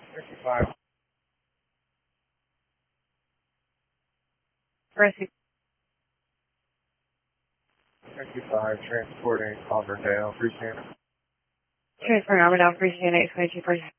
55. Rescue 55, transporting Auburndale, Free Santa. transferring Auburndale, 3CN 822 first.